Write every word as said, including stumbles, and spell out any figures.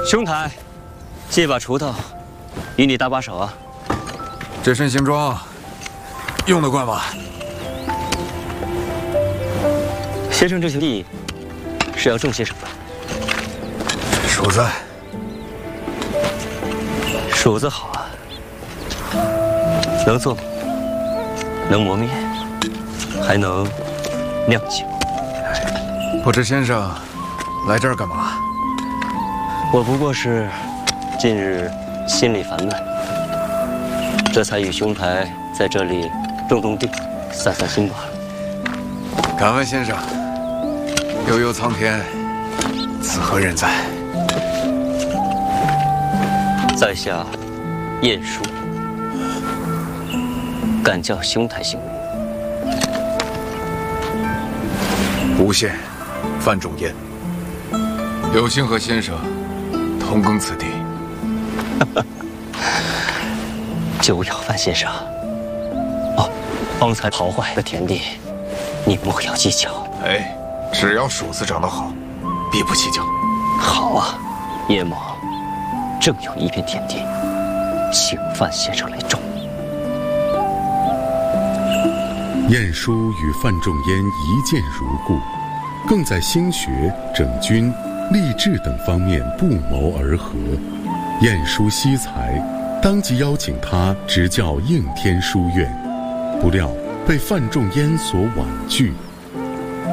兄台，借把锄头，与你搭把手啊。 这身行装用得惯吗？ 先生这些地是要种些什么？ 锄子。 锄子好啊，能做米，能磨面，还能酿酒。 不知先生来这儿干嘛？ 我不过是近日心里烦闷，这才与兄台在这里种种地，散散心罢了。 敢问先生，悠悠苍天，此何人哉？ 在下晏殊，敢叫兄台姓名。 诬陷范仲淹，有幸和先生同耕此地。 久仰范先生。哦，方才刨坏的田地，你莫要计较。 哎，只要锄子长得好，必不计较。 好啊，叶某正有一片田地，请范先生来种。 晏殊与范仲淹一见如故，更在兴学、整军、励志等方面不谋而合。晏殊惜才，当即邀请他执教应天书院，不料被范仲淹所婉拒。